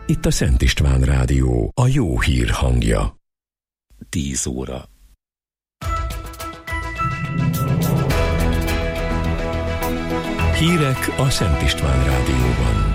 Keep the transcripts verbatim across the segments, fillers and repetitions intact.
Itt a Szent István Rádió, a jó hír hangja. tíz óra. Hírek a Szent István Rádióban.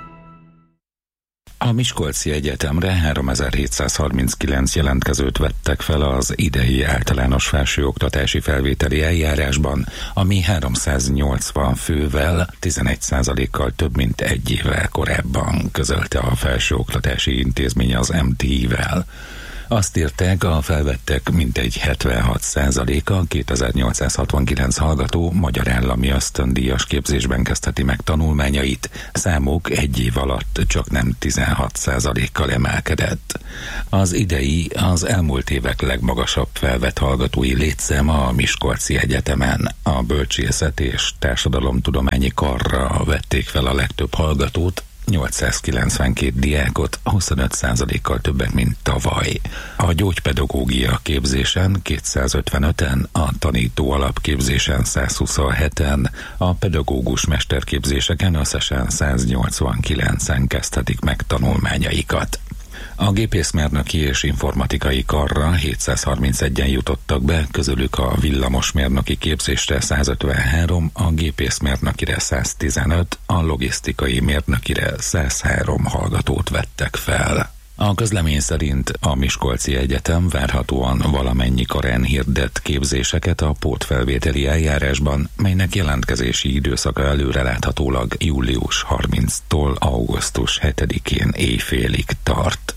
A Miskolci Egyetemre háromezer-hétszázharminckilenc jelentkezőt vettek fel az idei általános felsőoktatási felvételi eljárásban, ami háromszáznyolcvan fővel, tizenegy százalékkal több mint egy évvel korábban, közölte a Felsőoktatási Intézmény az em té i-vel. Azt írták, a felvettek mintegy hetvenhat százaléka, kétezer-nyolcszázhatvankilenc hallgató magyar állami ösztöndíjas képzésben kezdheti meg tanulmányait, számuk egy év alatt csak nem tizenhat százalékkal emelkedett. Az idei, az elmúlt évek legmagasabb felvett hallgatói létszáma a Miskolci Egyetemen. A bölcsészet és társadalomtudományi karra vették fel a legtöbb hallgatót, nyolcszázkilencvenkét diákot, huszonöt százalékkal többet, mint tavaly. A gyógypedagógia képzésen kétszázötvenöten, a tanító alapképzésen százhuszonheten, a pedagógus mesterképzéseken összesen száznyolcvankilencen kezdhetik meg tanulmányaikat. A gépészmérnöki és informatikai karra hétszázharmincegyen jutottak be, közülük a villamosmérnöki képzésre százötvenhárom, a gépészmérnökire száztizenöt, a logisztikai mérnökire százhárom hallgatót vettek fel. A közlemény szerint a Miskolci Egyetem várhatóan valamennyi karán hirdet képzéseket a pótfelvételi eljárásban, melynek jelentkezési időszaka előreláthatólag július harmincadiktól augusztus hetedikén éjfélig tart.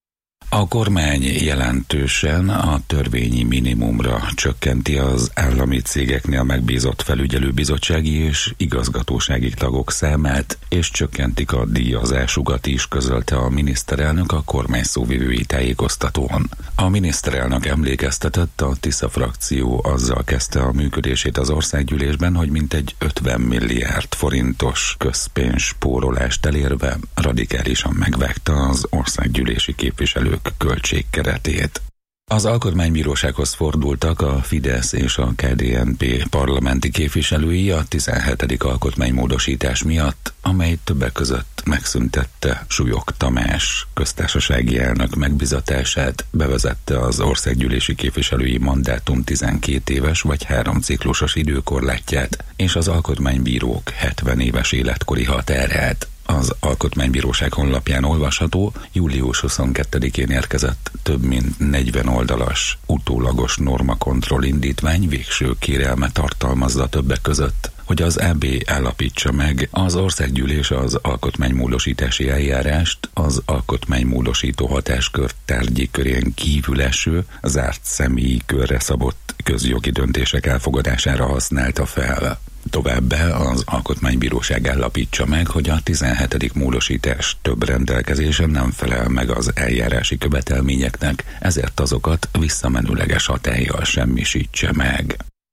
A kormány jelentősen a törvényi minimumra csökkenti az állami cégeknél megbízott felügyelőbizottsági és igazgatósági tagok számát, és csökkentik a díjazásukat is, közölte a miniszterelnök a kormány szóvivői tájékoztatón. A miniszterelnök emlékeztetett, a Tisza frakció azzal kezdte a működését az országgyűlésben, hogy mintegy ötven milliárd forintos közpénz spórolást elérve radikálisan megvágta az országgyűlési képviselők költségkeretét. Az Alkotmánybírósághoz fordultak a Fidesz és a ká dé en pé parlamenti képviselői a tizenhetedik alkotmánymódosítás miatt, amely többek között megszüntette Súlyog Tamás köztársasági elnök megbizatását, bevezette az országgyűlési képviselői mandátum tizenkét éves vagy három ciklusos időkorlátját, és az alkotmánybírók hetven éves életkori határát. Az Alkotmánybíróság honlapján olvasható, július huszonkettedikén érkezett több mint negyven oldalas utólagos normakontroll indítvány végső kérelme tartalmazza többek között, hogy az á bé állapítsa meg az országgyűlés az alkotmánymódosítási eljárást az alkotmánymódosító hatáskör tárgyi körén kívül eső, zárt személyi körre szabott közjogi döntések elfogadására használta fel. Továbbá az Alkotmánybíróság állapítsa meg, hogy a tizenhetedik módosítás több rendelkezése nem felel meg az eljárási követelményeknek, ezért azokat visszamenőleges hatállyal semmisítse meg.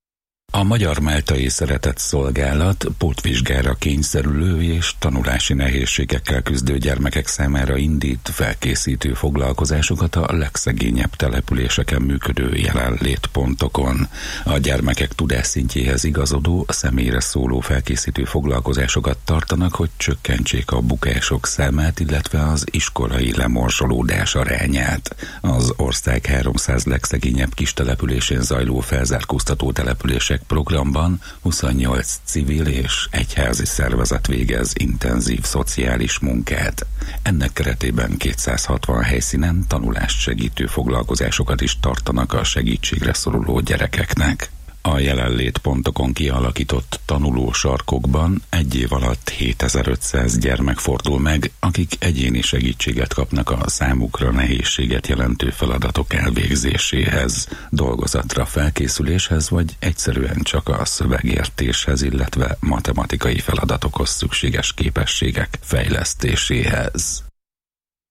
A Magyar Máltai Szeretett Szolgálat pótvizsgára kényszerülő és tanulási nehézségekkel küzdő gyermekek számára indít felkészítő foglalkozásokat a legszegényebb településeken működő jelenlétpontokon. A gyermekek tudásszintjéhez igazodó, személyre szóló felkészítő foglalkozásokat tartanak, hogy csökkentsék a bukások számát, illetve az iskolai lemorzsolódás arányát. Az ország háromszáz legszegényebb kistelepülésén zajló felzárkóztató települések programban huszonnyolc civil és egyházi szervezet végez intenzív szociális munkát. Ennek keretében kétszázhatvan helyszínen tanulást segítő foglalkozásokat is tartanak a segítségre szoruló gyerekeknek. A jelenlétpontokon kialakított tanulósarkokban egy év alatt hétezer-ötszáz gyermek fordul meg, akik egyéni segítséget kapnak a számukra nehézséget jelentő feladatok elvégzéséhez, dolgozatra felkészüléshez, vagy egyszerűen csak a szövegértéshez, illetve matematikai feladatokhoz szükséges képességek fejlesztéséhez.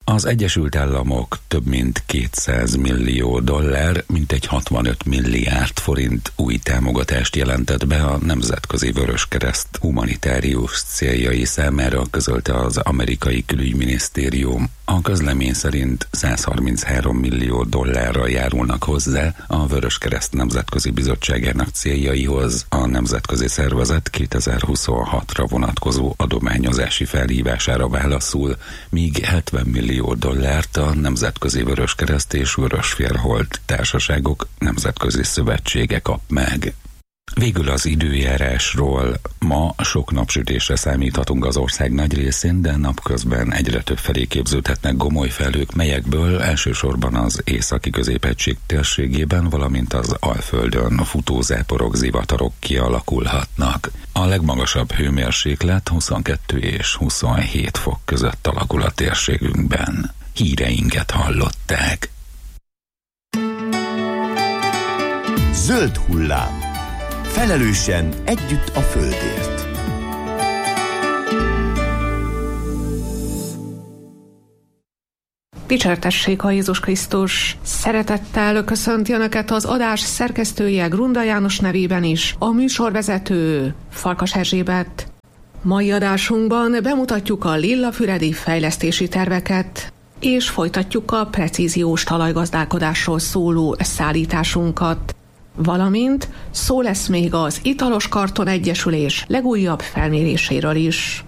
Az Egyesült Államok több mint kétszáz millió dollár, mintegy hatvanöt milliárd forint új támogatást jelentett be a Nemzetközi Vöröskereszt humanitárius céljai számára, közölte az amerikai külügyminisztérium. A közlemény szerint száz harminchárom millió dollárra járulnak hozzá a Vöröskereszt Nemzetközi Bizottságának céljaihoz a nemzetközi szervezet kétezer-huszonhatra vonatkozó adományozási felhívására válaszul, míg hetven millió dollárt a Nemzetközi Vöröskereszt és Vörösfélhold társaságok nemzetközi szövetsége kap meg. Végül az időjárásról. Ma sok napsütésre számíthatunk az ország nagy részén, de napközben egyre több felé képződhetnek gomoly felhők, melyekből elsősorban az északi középhegység térségében, valamint az Alföldön futózáporok, zivatarok kialakulhatnak. A legmagasabb hőmérséklet huszonkettő és huszonhét fok között alakul a térségünkben. Híreinket hallották. Zöld hullám. Felelősen együtt a földért. Dicsértessék a Jézus Krisztus! Szeretettel köszönti Önöket az adás szerkesztője Grunda János nevében is, a műsorvezető Farkas Erzsébet. Mai adásunkban bemutatjuk a lillafüredi fejlesztési terveket, és folytatjuk a precíziós talajgazdálkodásról szóló szállításunkat. Valamint szó lesz még az Italos Karton Egyesülés legújabb felméréséről is.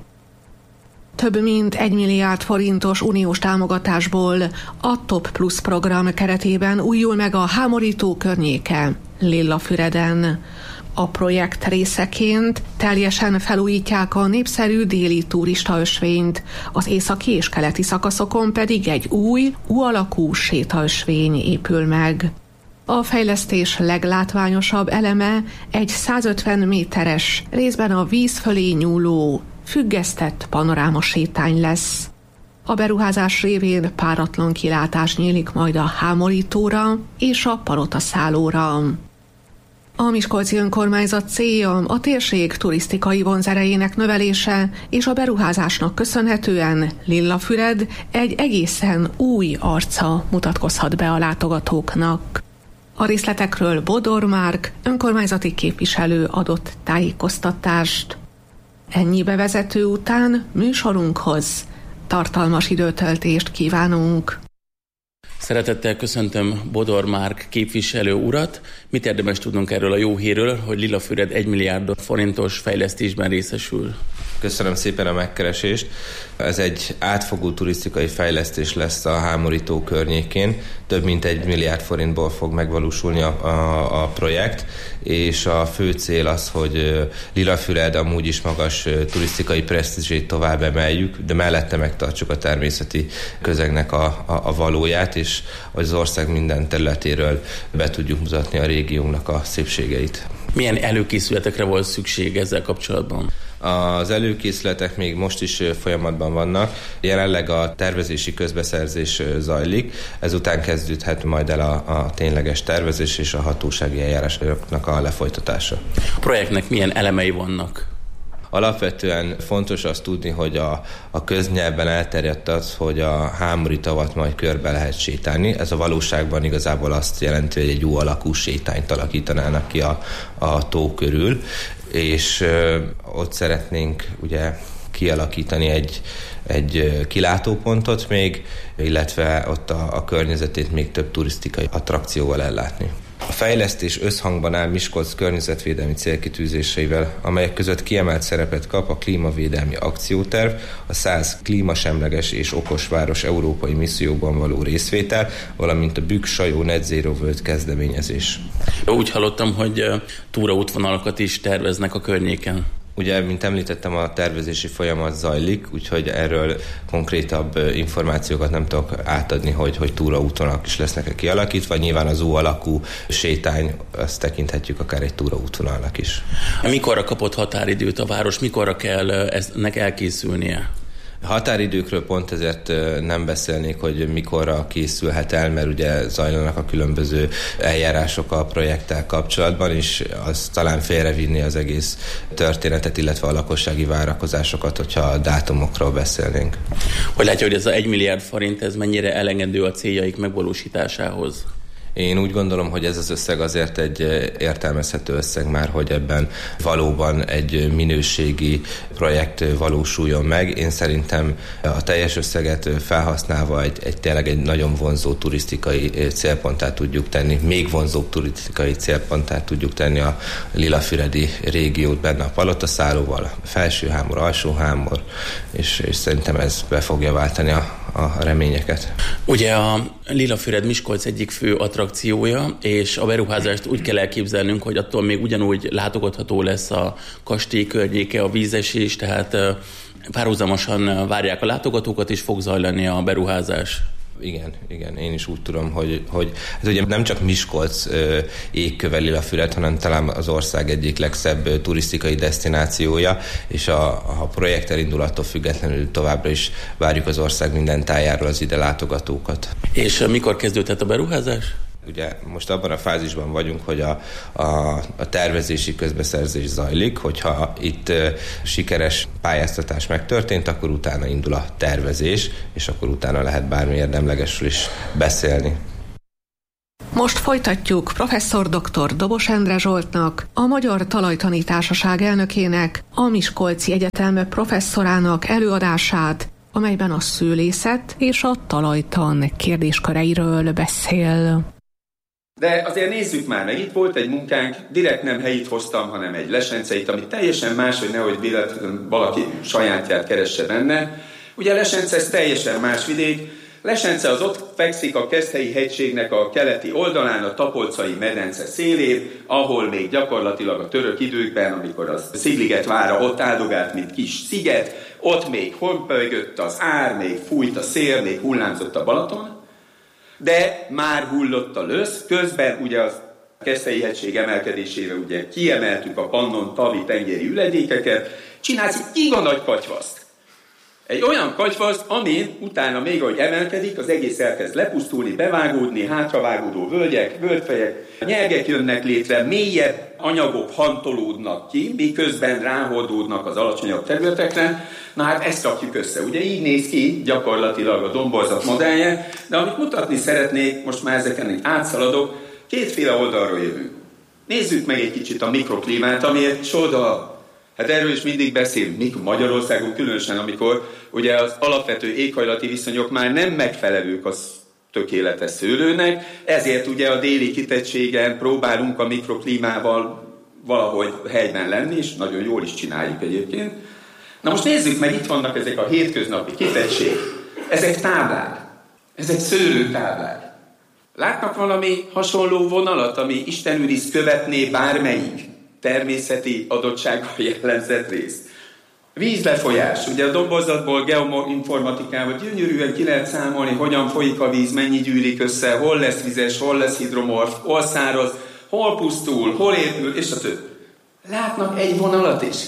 Több mint egy milliárd forintos uniós támogatásból a Top Plus program keretében újul meg a Hámorító környéke Lillafüreden. A projekt részeként teljesen felújítják a népszerű déli turistaösvényt, az északi és keleti szakaszokon pedig egy új, U-alakú sétaösvény épül meg. A fejlesztés leglátványosabb eleme egy százötven méteres, részben a víz fölé nyúló, függesztett panorámasétány lesz. A beruházás révén páratlan kilátás nyílik majd a Hámorítóra és a Palotaszállóra. A Miskolci önkormányzat célja a térség turisztikai vonzerejének növelése, és a beruházásnak köszönhetően Lillafüred egy egészen új arca mutatkozhat be a látogatóknak. A részletekről Bodor Márk önkormányzati képviselő adott tájékoztatást. Ennyi bevezető után műsorunkhoz tartalmas időtöltést kívánunk. Szeretettel köszöntöm Bodor Márk képviselő urat. Mit érdemes tudnunk erről a jó hírről, hogy Lillafüred egy milliárd forintos fejlesztésben részesül? Köszönöm szépen a megkeresést. Ez egy átfogó turisztikai fejlesztés lesz a Hámorító környékén. Több mint egy milliárd forintból fog megvalósulni a, a, a projekt, és a fő cél az, hogy Lillafüred amúgy is magas turisztikai presztízsét tovább emeljük, de mellette megtartsuk a természeti közegnek a, a, a valóját, és az ország minden területéről be tudjuk mutatni a régiónak a szépségeit. Milyen előkészületekre volt szükség ezzel kapcsolatban? Az előkészületek még most is folyamatban vannak. Jelenleg a tervezési közbeszerzés zajlik, ezután kezdődhet majd el a, a tényleges tervezés és a hatósági eljárásoknak a lefolytatása. A projektnek milyen elemei vannak? Alapvetően fontos azt tudni, hogy a, a köznyelven elterjedt az, hogy a Hámori tavat majd körbe lehet sétálni. Ez a valóságban igazából azt jelenti, hogy egy U-alakú sétányt alakítanának ki a, a tó körül, és ö, ott szeretnénk ugye kialakítani egy, egy kilátópontot még, illetve ott a, a környezetét még több turisztikai attrakcióval ellátni. A fejlesztés összhangban áll Miskolc környezetvédelmi célkitűzéseivel, amelyek között kiemelt szerepet kap a klímavédelmi akcióterv, a száz klímasemleges és okos város európai misszióban való részvétel, valamint a Bükk-Sajó Net Zero World kezdeményezés. Úgy hallottam, hogy túraútvonalakat is terveznek a környéken. Ugye, mint említettem, a tervezési folyamat zajlik, úgyhogy erről konkrétabb információkat nem tudok átadni, hogy, hogy túraútvonalak is lesznek kialakítva. Nyilván az U-alakú sétány, azt tekinthetjük akár egy túraútvonalnak is. Mikorra kapott határidőt a város, mikorra kell ennek elkészülnie? Határidőkről pont ezért nem beszélnék, hogy mikorra készülhet el, mert ugye zajlanak a különböző eljárások a projekttel kapcsolatban, és az talán félrevinni az egész történetet, illetve a lakossági várakozásokat, hogyha a dátumokról beszélnénk. Hogy látja, hogy ez a egy milliárd forint, ez mennyire elengedő a céljaik megvalósításához? Én úgy gondolom, hogy ez az összeg azért egy értelmezhető összeg már, hogy ebben valóban egy minőségi projekt valósuljon meg. Én szerintem a teljes összeget felhasználva egy, egy tényleg egy nagyon vonzó turisztikai célponttá tudjuk tenni, még vonzóbb turisztikai célponttá tudjuk tenni a lilafüredi régiót, benne a Palotaszállóval, a Felsőhámor, Alsóhámor, és, és szerintem ez be fogja váltani a, a reményeket. Ugye a Lilafüred-Miskolc egyik fő attrakciója, és a beruházást úgy kell elképzelnünk, hogy attól még ugyanúgy látogatható lesz a kastély környéke, a vízesés, tehát párhuzamosan várják a látogatókat, és fog zajlani a beruházás. Igen, igen, én is úgy tudom, hogy, hogy hát ugye nem csak Miskolc ö, égköve Lilafüred, hanem talán az ország egyik legszebb ö, turisztikai desztinációja, és a, a projekt elindulattól függetlenül továbbra is várjuk az ország minden tájáról az ide látogatókat. És mikor kezdődhet a beruházás? Ugye most abban a fázisban vagyunk, hogy a, a, a tervezési közbeszerzés zajlik, hogyha itt e, sikeres pályáztatás megtörtént, akkor utána indul a tervezés, és akkor utána lehet bármi érdemlegesről is beszélni. Most folytatjuk professzor dr. Dobos Endre Zsoltnak, a Magyar Talajtani Társaság elnökének, a Miskolci Egyetem professzorának előadását, amelyben a szőlészet és a talajtan kérdésköreiről beszél. De azért nézzük már meg, itt volt egy munkánk, direkt nem helyit hoztam, hanem egy lesenceit, ami teljesen más, hogy nehogy véletlenül valaki sajátját keresse benne. Ugye Lesence ez teljesen más vidék. Lesence az ott fekszik a Keszthelyi hegységnek a keleti oldalán, a Tapolcai medence szélén, ahol még gyakorlatilag a török időkben, amikor az Szigligetvára ott áldogált, mint kis sziget, ott még horpölygött az ár, még fújt a szél, még hullámzott a Balaton, de már hullott a lösz, közben ugye a Keszthelyi hegység emelkedésére ugye kiemeltük a Pannon tavi tengeri üledékeket, csinálsz egy iga nagy katyvaszt. Egy olyan katyvaszt, amin utána még ahogy emelkedik, az egész elkezd lepusztulni, bevágódni, hátravágódó völgyek, völgyfejek, nyergek jönnek létre, mélyebb anyagok hantolódnak ki, miközben ráhordódnak az alacsonyabb területekre. Na hát ezt rakjuk össze. Ugye így néz ki gyakorlatilag a domborzat modellje, de amit mutatni szeretnék, most már ezeken így átszaladok, kétféle oldalról jövünk. Nézzük meg egy kicsit a mikroklímát, ami egy csoda. Hát erről is mindig beszélünk, Magyarországon különösen, amikor ugye az alapvető éghajlati viszonyok már nem megfelelők az tökéletes szőlőnek, ezért ugye a déli kitettségen próbálunk a mikroklímával valahogy helyben lenni, és nagyon jól is csináljuk egyébként. Na most nézzük meg, itt vannak ezek a hétköznapi kitettség. Ezek táblák, ezek szőlőtáblák. Látnak valami hasonló vonalat, ami istenűriszt követné bármelyik természeti adottsággal jellemzett részt? Vízlefolyás. Ugye a domborzatból geoinformatikával gyönyörűen ki lehet számolni, hogyan folyik a víz, mennyi gyűlik össze, hol lesz vizes, hol lesz hidromorf, hol száraz, hol pusztul, hol épül, és a több. Látnak egy vonalat is,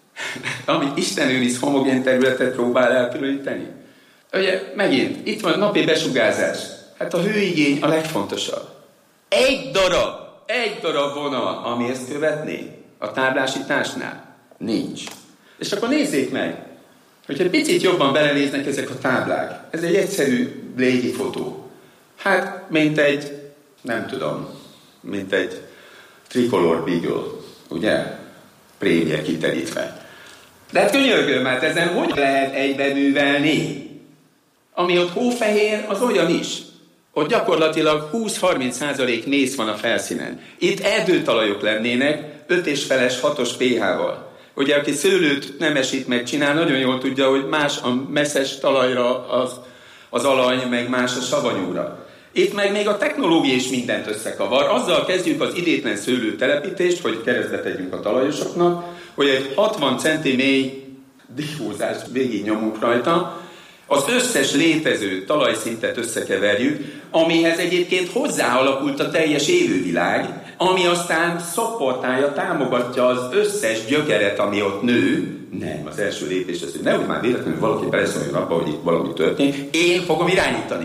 ami istenűrisz homogén területet próbál elkülöníteni. Ugye megint, itt van napi besugárzás. Hát a hőigény a legfontosabb. Egy darab, egy darab vonal, ami ezt követné a táblásításnál, nincs. És akkor nézzék meg, hogyha egy picit jobban belenéznek ezek a táblák. Ez egy egyszerű légifotó. Hát, mint egy, nem tudom, mint egy tricolor beagle, ugye? Prémje kiterítve. De hát könyörgöm, hát ezen hogy lehet egybenművelni? Ami ott hófehér, az olyan is. Ott gyakorlatilag húsz-harminc százalék mész van a felszínen. Itt erdőtalajok lennének, öt és feles, hatos pH-val. Ugye, aki szőlőt nemesít meg, csinál, nagyon jól tudja, hogy más a messzes talajra az, az alany, meg más a savanyúra. Itt meg még a technológia is mindent összekavar. Azzal kezdjük az idétlen szőlőtelepítést, hogy keresztbe tegyünk a talajosoknak, hogy egy hatvan centi mély diffúzást végig nyomunk rajta, az összes létező talajszintet összekeverjük, amihez egyébként hozzáalakult a teljes élővilág, ami aztán szopportálja, támogatja az összes gyökeret, ami ott nő. Nem, az első lépés az, hogy nehogy már véletlenül valaki beleszóljon abba, hogy itt valami történik, én fogom irányítani.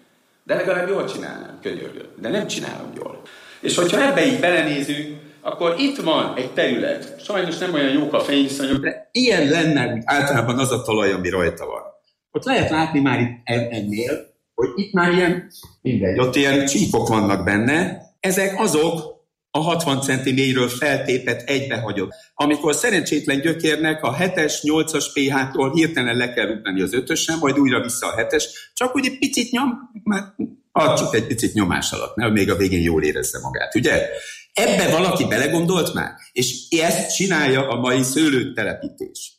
De legalább jól csinálnám, könyörgöm. De nem csinálom jól. És hogyha ebbe így belenézünk, akkor itt van egy terület. Sajnos nem olyan jók a fényviszonyok, de ilyen lenne általában az a talaj, ami rajta van. Ott lehet látni már itt ennél, hogy itt már ilyen, mindegy, ott ilyen csíkok vannak benne. Ezek azok a hatvan centi mélyről feltépett egybehagyott. Amikor szerencsétlen gyökérnek a hetes, nyolcas pé há-tól hirtelen le kell rúgni az ötösen, majd újra vissza a hetes, csak úgy egy picit nyom, már adjuk egy picit nyomás alatt, mert még a végén jól érezze magát, ugye? Ebbe valaki belegondolt már, és ezt csinálja a mai szőlőtelepítés.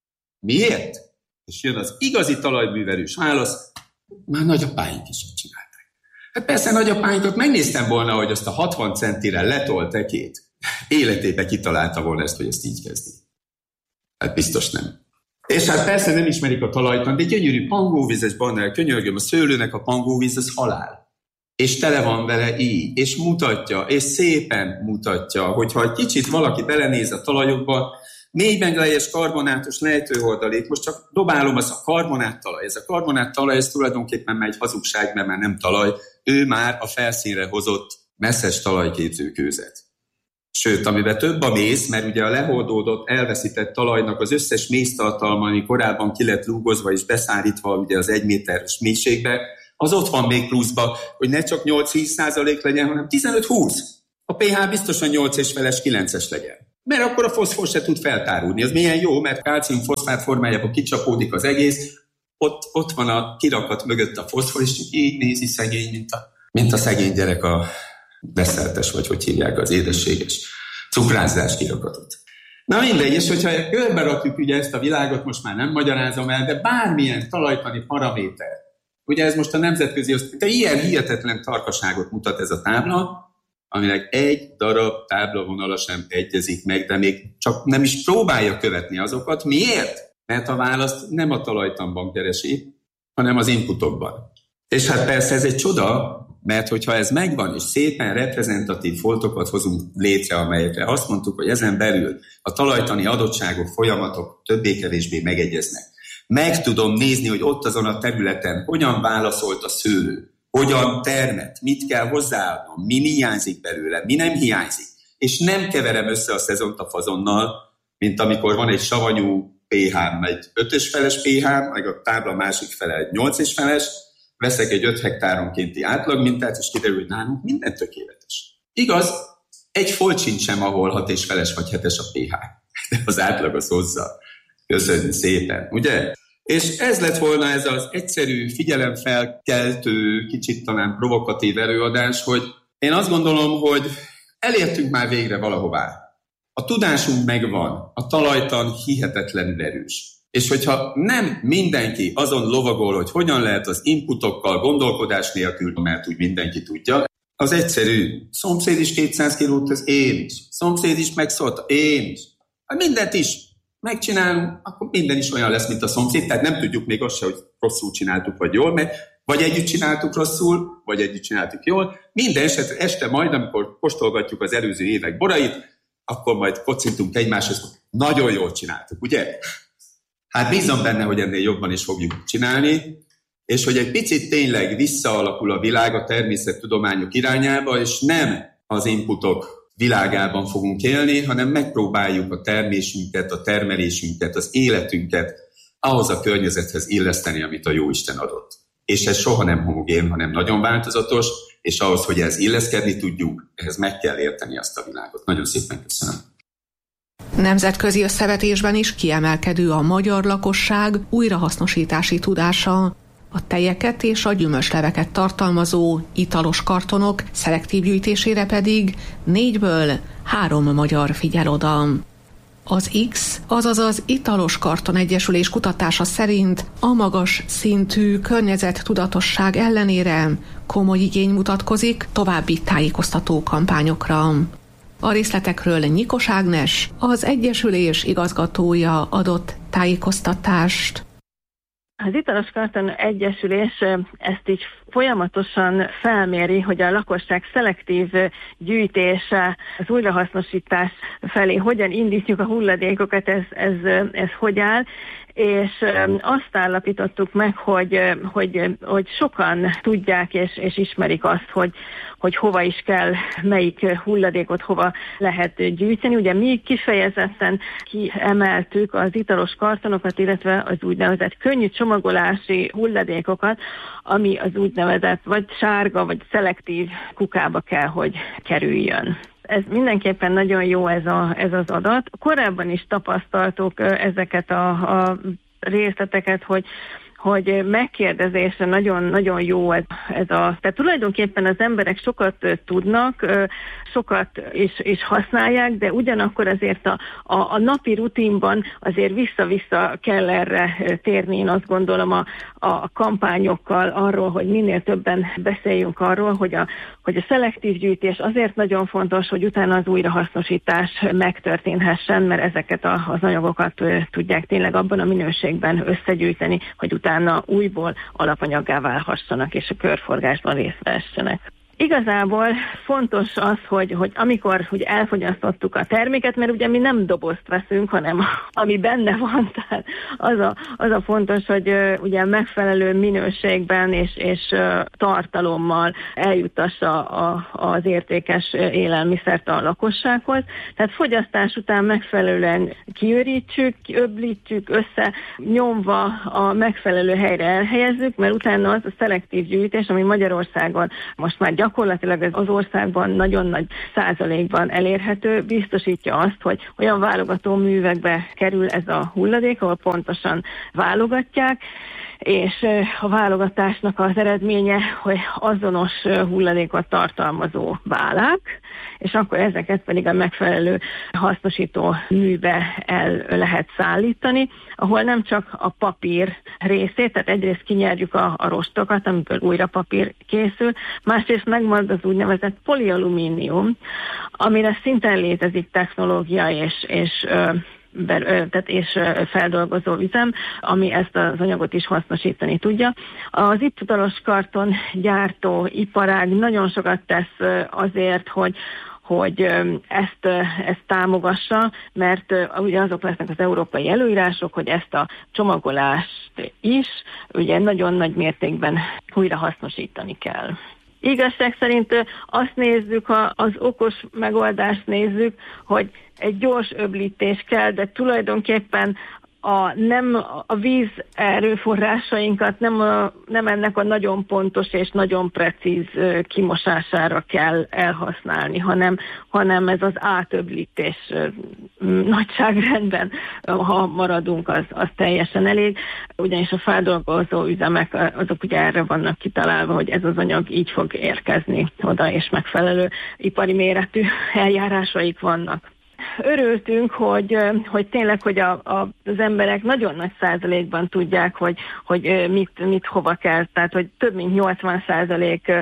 Miért? És jön az igazi talajművelős válasz, már nagyapáink is csinálták. Hát persze nagyapáinkat megnéztem volna, hogy azt a hatvan centire letolt tekét életébe kitalálta volna ezt, hogy ezt így kezdi. Hát biztos nem. És hát persze nem ismerik a talajtan, de gyönyörű pangóvízes bannel, könyörgöm, a szőlőnek a pangóvíz az halál. És tele van vele így, és mutatja, és szépen mutatja, hogyha egy kicsit valaki belenéz a talajokba, mélyben lejes karbonátos lejtőhordalék, most csak dobálom az a karbonát talaj. Ez a karbonát talaj, ez tulajdonképpen már egy hazugság, mert már nem talaj, ő már a felszínre hozott messzes talajképzőkőzet. Sőt, amiben több a mész, mert ugye a leholdódott, elveszített talajnak az összes mésztartalma, ami korábban ki lett lúgozva és beszárítva ugye az egy méteres mélységbe, az ott van még pluszba, hogy ne csak nyolc-tíz százalék legyen, hanem tizenöt-húsz. A pé há biztosan nyolc és feles, kilences legyen. Mert akkor a foszfor se tud feltárulni. Ez milyen jó, mert kálcium-foszfát formájában kicsapódik az egész, ott, ott van a kirakat mögött a foszfor, és így nézi szegény, mint a, mint a szegény gyerek a desszertes, vagy hogy hívják az édességes cukrázzás kirakatot. Na mindegy, és hogyha körbe rakjuk ugye ezt a világot, most már nem magyarázom el, de bármilyen talajtani paraméter, ugye ez most a nemzetközi, de ilyen hihetetlen tarkaságot mutat ez a tábla, aminek egy darab táblavonala sem egyezik meg, de még csak nem is próbálja követni azokat. Miért? Mert a választ nem a talajtanban keresi, hanem az inputokban. És hát persze ez egy csoda, mert hogyha ez megvan, és szépen reprezentatív foltokat hozunk létre, amelyekre azt mondtuk, hogy ezen belül a talajtani adottságok, folyamatok többé-kevésbé megegyeznek. Meg tudom nézni, hogy ott azon a területen hogyan válaszolt a szőlő, hogyan termet, mit kell hozzáadnom, mi hiányzik belőle, mi nem hiányzik. És nem keverem össze a szezont a fazonnal, mint amikor van egy savanyú pé há, egy ötös feles pé há, meg a tábla másik fele egy nyolcas feles, veszek egy öt hektáronkénti átlagmintát, és kiderül, hogy nálunk minden tökéletes. Igaz, egy folt sincs sem, ahol hat és feles vagy hetes a pé há. De az átlag az hozza. Köszönjük szépen, ugye? És ez lett volna ez az egyszerű, figyelemfelkeltő, kicsit talán provokatív előadás, hogy én azt gondolom, hogy elértünk már végre valahová. A tudásunk megvan, a talajtan hihetetlenül erős. És hogyha nem mindenki azon lovagol, hogy hogyan lehet az inputokkal, gondolkodás nélkül, mert úgy mindenki tudja, az egyszerű. Szomszéd is kétszáz kilót tesz, én is. Szomszéd is megszólta, én is. Hát mindent is megcsinálunk, akkor minden is olyan lesz, mint a szomszéd, tehát nem tudjuk még azt se, hogy rosszul csináltuk, vagy jól, mert vagy együtt csináltuk rosszul, vagy együtt csináltuk jól. Minden esetre este majd, amikor kóstolgatjuk az előző évek borait, akkor majd kocintunk egymáshoz, nagyon jól csináltuk, ugye? Hát bízom benne, hogy ennél jobban is fogjuk csinálni, és hogy egy picit tényleg visszaalakul a világ a természettudományok irányába, és nem az inputok világában fogunk élni, hanem megpróbáljuk a termésünket, a termelésünket, az életünket ahhoz a környezethez illeszteni, amit a Jóisten adott. És ez soha nem homogén, hanem nagyon változatos, és ahhoz, hogy ez illeszkedni tudjuk, ehhez meg kell érteni azt a világot. Nagyon szépen köszönöm. Nemzetközi összevetésben is kiemelkedő a magyar lakosság újrahasznosítási tudása. A tejeket és a gyümölcsleveket tartalmazó italos kartonok szelektív gyűjtésére pedig négyből három magyar figyel oda. Az X, azaz az Italos Karton Egyesülés kutatása szerint a magas szintű környezettudatosság ellenére komoly igény mutatkozik további tájékoztató kampányokra. A részletekről Nyikos Ágnes, az Egyesülés igazgatója adott tájékoztatást. Az Italos Karton Egyesülés ezt így folyamatosan felméri, hogy a lakosság szelektív gyűjtése, az újrahasznosítás felé hogyan indítjuk a hulladékokat, ez, ez, ez hogy áll, és azt állapítottuk meg, hogy, hogy, hogy sokan tudják és, és ismerik azt, hogy, hogy hova is kell, melyik hulladékot hova lehet gyűjteni. Ugye mi kifejezetten kiemeltük az italos kartonokat, illetve az úgynevezett könnyű csomagolási hulladékokat, ami az úgynevezett vagy sárga, vagy szelektív kukába kell, hogy kerüljön. Ez mindenképpen nagyon jó ez, a, ez az adat. Korábban is tapasztaltuk ezeket a, a részleteket, hogy hogy megkérdezésre nagyon-nagyon jó ez, ez a... Tehát tulajdonképpen az emberek sokat tudnak, sokat is, is használják, de ugyanakkor azért a, a, a napi rutinban azért vissza-vissza kell erre térni, én azt gondolom a, a kampányokkal arról, hogy minél többen beszéljünk arról, hogy a, hogy a szelektív gyűjtés azért nagyon fontos, hogy utána az újrahasznosítás megtörténhessen, mert ezeket a, az anyagokat tudják tényleg abban a minőségben összegyűjteni, hogy utána utána újból alapanyaggá válhassanak, és a körforgásban részt vessenek. Igazából fontos az, hogy, hogy amikor ugye elfogyasztottuk a terméket, mert ugye mi nem dobozt veszünk, hanem ami benne van, tehát az a, az a fontos, hogy uh, ugye megfelelő minőségben és, és uh, tartalommal eljutassa a, az értékes élelmiszert a lakossághoz. Tehát fogyasztás után megfelelően kiürítsük, öblítjük össze, nyomva a megfelelő helyre elhelyezzük, mert utána az a szelektív gyűjtés, ami Magyarországon most már gyakorlatilag gyakorlatilag ez az országban nagyon nagy százalékban elérhető, biztosítja azt, hogy olyan válogató művekbe kerül ez a hulladék, ahol pontosan válogatják, és a válogatásnak az eredménye, hogy azonos hulladékot tartalmazó válák, és akkor ezeket pedig a megfelelő hasznosító műbe el lehet szállítani, ahol nem csak a papír részét, tehát egyrészt kinyerjük a, a rostokat, amiből újra papír készül, másrészt megmarad az úgynevezett polialumínium, amire szintén létezik technológia és, és Be, tehát és feldolgozó üzem, ami ezt az anyagot is hasznosítani tudja. Az italos karton gyártó iparág nagyon sokat tesz azért, hogy hogy ezt, ezt támogassa, mert ugye azok lesznek az európai előírások, hogy ezt a csomagolást is ugye nagyon nagy mértékben újra hasznosítani kell. Igazság szerint azt nézzük, ha az okos megoldást nézzük, hogy egy gyors öblítés kell, de tulajdonképpen a, nem a víz erőforrásainkat nem, a, nem ennek a nagyon pontos és nagyon precíz kimosására kell elhasználni, hanem, hanem ez az átöblítés nagyságrendben, ha maradunk, az, az teljesen elég. Ugyanis a feldolgozó üzemek, azok ugye erre vannak kitalálva, hogy ez az anyag így fog érkezni oda, és megfelelő ipari méretű eljárásaik vannak. Örültünk, hogy, hogy tényleg, hogy a, a, az emberek nagyon nagy százalékban tudják, hogy, hogy mit, mit hova kell, tehát hogy több mint nyolcvan százalék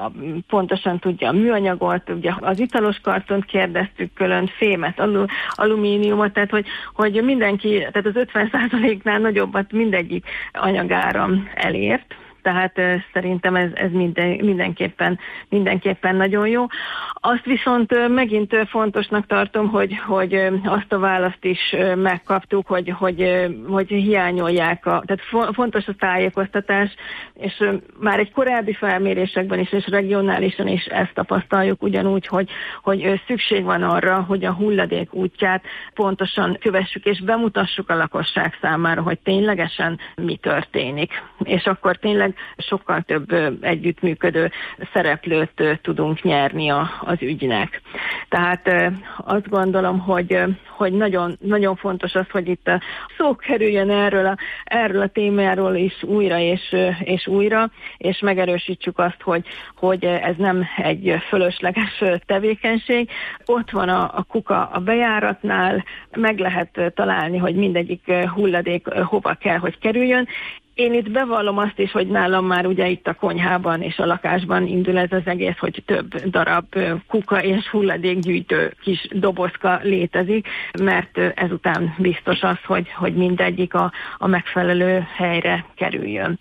pontosan tudja a műanyagot, ugye az italos kartont kérdeztük külön, fémet, alu, alumíniumot, tehát hogy, hogy mindenki, tehát az ötven százaléknál nagyobbat mindegyik anyagáram elért. Tehát szerintem ez, ez minden, mindenképpen, mindenképpen nagyon jó. Azt viszont megint fontosnak tartom, hogy, hogy azt a választ is megkaptuk, hogy, hogy, hogy hiányolják, a, tehát fontos a tájékoztatás, és már egy korábbi felmérésekben is, és regionálisan is ezt tapasztaljuk ugyanúgy, hogy, hogy szükség van arra, hogy a hulladék útját pontosan kövessük, és bemutassuk a lakosság számára, hogy ténylegesen mi történik. És akkor tényleg sokkal több együttműködő szereplőt tudunk nyerni a, az ügynek. Tehát azt gondolom, hogy, hogy nagyon, nagyon fontos az, hogy itt szó kerüljön erről a, erről a témáról is újra és, és újra, és megerősítsük azt, hogy, hogy ez nem egy fölösleges tevékenység. Ott van a, a kuka a bejáratnál, meg lehet találni, hogy mindegyik hulladék hova kell, hogy kerüljön, Én itt bevallom azt is, hogy nálam már ugye itt a konyhában és a lakásban indul ez az egész, hogy több darab kuka és hulladékgyűjtő kis dobozka létezik, mert ezután biztos az, hogy, hogy mindegyik a, a megfelelő helyre kerüljön.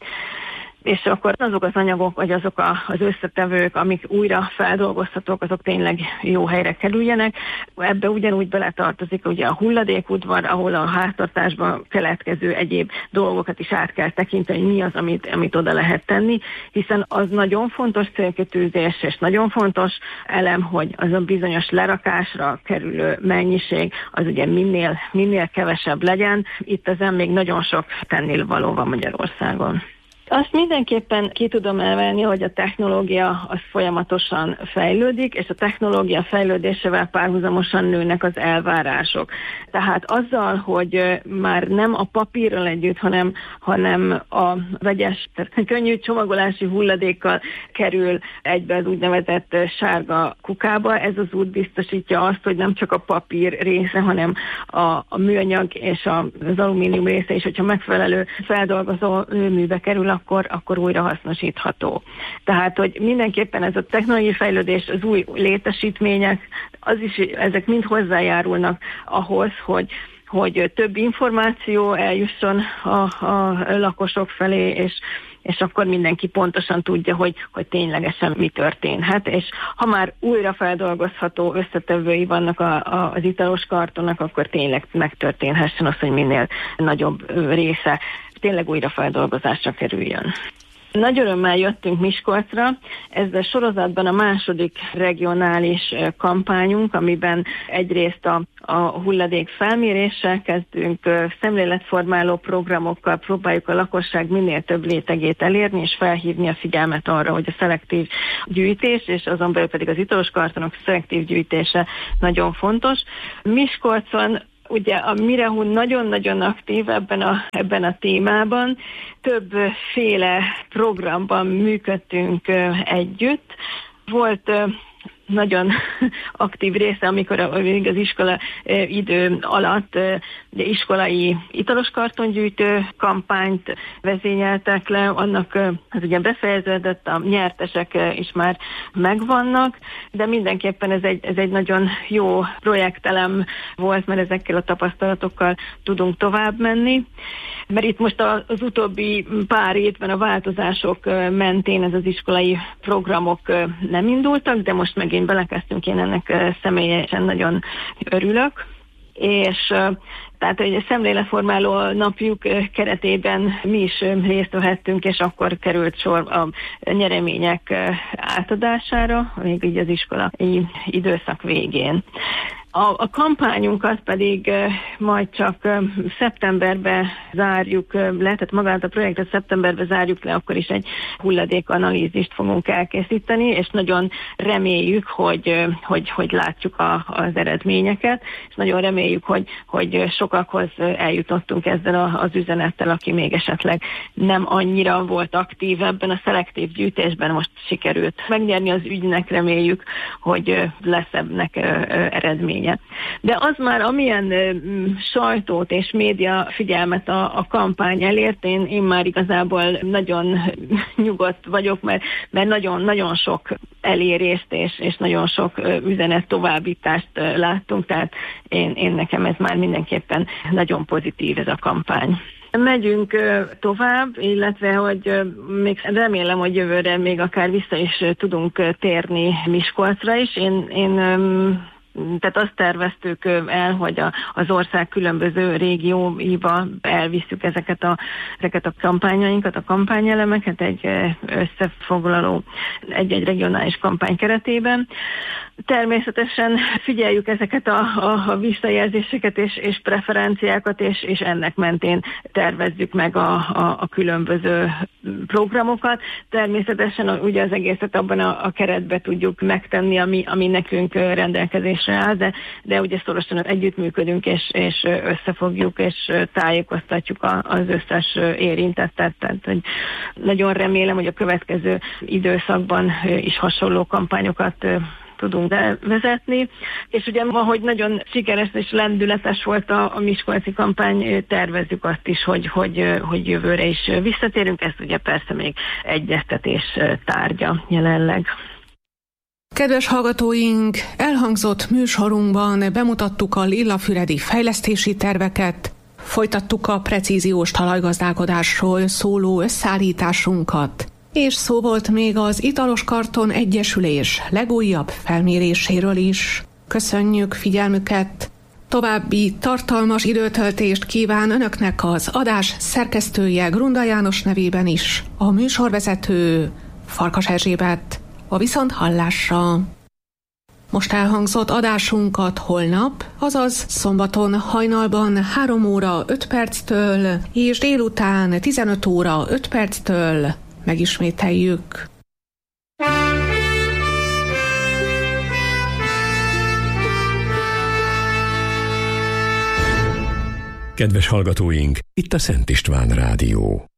És akkor azok az anyagok, vagy azok a, az összetevők, amik újra feldolgozhatók, azok tényleg jó helyre kerüljenek. Ebbe ugyanúgy beletartozik ugye a hulladékudvar, ahol a háztartásban keletkező egyéb dolgokat is át kell tekinteni, mi az, amit, amit oda lehet tenni, hiszen az nagyon fontos célkitűzés, és nagyon fontos elem, hogy az a bizonyos lerakásra kerülő mennyiség, az ugye minél, minél kevesebb legyen. Itt ezen még nagyon sok tennivaló van Magyarországon. Azt mindenképpen ki tudom emelni, hogy a technológia az folyamatosan fejlődik, és a technológia fejlődésével párhuzamosan nőnek az elvárások. Tehát azzal, hogy már nem a papírral együtt, hanem, hanem a vegyes, könnyű csomagolási hulladékkal kerül egybe az úgynevezett sárga kukába, ez az út biztosítja azt, hogy nem csak a papír része, hanem a, a műanyag és az alumínium része is, hogyha megfelelő feldolgozó műbe kerül, Akkor, akkor újra hasznosítható. Tehát, hogy mindenképpen ez a technológiai fejlődés, az új létesítmények, az is, ezek mind hozzájárulnak ahhoz, hogy hogy több információ eljusson a, a lakosok felé, és, és akkor mindenki pontosan tudja, hogy, hogy ténylegesen mi történhet. És ha már újra feldolgozható összetevői vannak a, a, az italos kartonnak, akkor tényleg megtörténhessen az, hogy minél nagyobb része tényleg újrafeldolgozásra kerüljön. Nagy örömmel jöttünk Miskolcra, ez a sorozatban a második regionális kampányunk, amiben egyrészt a, a hulladék felméréssel kezdünk, szemléletformáló programokkal próbáljuk a lakosság minél több rétegét elérni, és felhívni a figyelmet arra, hogy a szelektív gyűjtés, és azon belül pedig az italos kartonok szelektív gyűjtése nagyon fontos. Miskolcon ugye a Mirehun nagyon-nagyon aktív ebben a, ebben a témában, többféle programban működtünk együtt. Volt nagyon aktív része, amikor az iskola idő alatt iskolai italos kartongyűjtő kampányt vezényeltek le, annak az ugye befejeződött, a nyertesek is már megvannak, de mindenképpen ez egy, ez egy nagyon jó projektelem volt, mert ezekkel a tapasztalatokkal tudunk tovább menni. Mert itt most az utóbbi pár évben a változások mentén ez az iskolai programok nem indultak, de most megint belekezdtünk, én ennek személyesen nagyon örülök. És tehát egy szemléletformáló napjuk keretében mi is részt vehettünk, és akkor került sor a nyeremények átadására, még így az iskolai időszak végén. A, a kampányunkat pedig majd csak szeptemberben zárjuk le, tehát magát a projektet szeptemberben zárjuk le, akkor is egy hulladékanalízist fogunk elkészíteni, és nagyon reméljük, hogy, hogy, hogy látjuk a, az eredményeket, és nagyon reméljük, hogy, hogy sokakhoz eljutottunk ezzel a, az üzenettel, aki még esetleg nem annyira volt aktív ebben a szelektív gyűjtésben, most sikerült megnyerni az ügynek, reméljük, hogy lesz ennek eredménye. De az már, amilyen sajtót és média figyelmet a, a kampány elért, én, én már igazából nagyon nyugodt vagyok, mert, mert nagyon, nagyon sok elérést és, és nagyon sok üzenet továbbítást láttunk, tehát én, én nekem ez már mindenképpen nagyon pozitív ez a kampány. Megyünk tovább, illetve, hogy még remélem, hogy jövőre még akár vissza is tudunk térni Miskolcra is. Én, én Tehát azt terveztük el, hogy a, az ország különböző régióiba elvisszük ezeket a, ezeket a kampányainkat, a kampányelemeket egy összefoglaló, egy-egy regionális kampány keretében. Természetesen figyeljük ezeket a, a, a visszajelzéseket és, és preferenciákat, és, és ennek mentén tervezzük meg a, a, a különböző programokat. Természetesen ugye az egészet abban a, a keretbe tudjuk megtenni, ami, ami nekünk rendelkezésre áll, de, de ugye szorosan együttműködünk, és, és összefogjuk, és tájékoztatjuk a, az összes érintettet. Tehát, hogy nagyon remélem, hogy a következő időszakban is hasonló kampányokat tudunk vezetni, és ugye ahogy nagyon sikeres és lendületes volt a, a miskolci kampány, tervezzük azt is, hogy, hogy, hogy jövőre is visszatérünk, ez ugye persze még egyeztetés tárgya jelenleg. Kedves hallgatóink, elhangzott műsorunkban bemutattuk a lillafüredi fejlesztési terveket, folytattuk a precíziós talajgazdálkodásról szóló összeállításunkat, és szó volt még az Italos Karton Egyesülés legújabb felméréséről is. Köszönjük figyelmüket! További tartalmas időtöltést kíván Önöknek az adás szerkesztője Grunda János nevében is, a műsorvezető Farkas Erzsébet. A viszonthallásra! Most elhangzott adásunkat holnap, azaz szombaton hajnalban három óra öt perctől és délután tizenöt óra öt perctől megismételjük. Kedves hallgatóink, itt a Szent István Rádió.